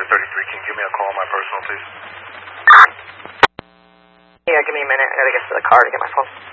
33. Can you give me a call on my personal, please? Yeah, give me a minute. I gotta get to the car to get my phone.